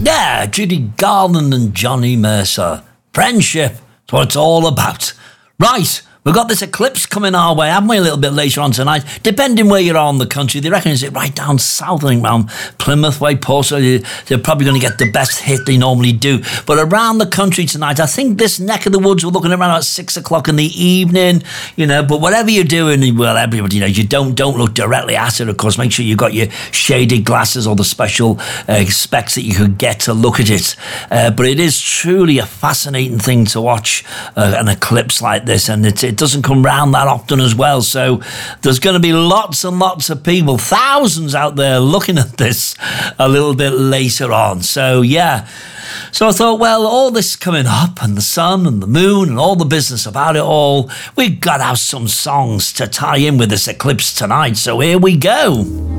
Yeah, Judy Garland and Johnny Mercer. Friendship, that's what it's all about. Right, we've got this eclipse coming our way, haven't we, a little bit later on tonight? Depending where you are in the country, they reckon it's right down south, I think, around Plymouth way, Portsmouth. They're probably going to get the best hit they normally do. But around the country tonight, I think this neck of the woods, we're looking around about 6 o'clock in the evening, but whatever you're doing, well, everybody knows, you don't look directly at it, of course. Make sure you've got your shaded glasses or the special specs that you could get to look at it. But it is truly a fascinating thing to watch an eclipse like this, and it doesn't come round that often as well. So there's going to be lots and lots of people, thousands out there looking at this a little bit later on. So yeah. So I thought, well, all this coming up and the sun and the moon and all the business about it all, we've got to have some songs to tie in with this eclipse tonight. So here we go.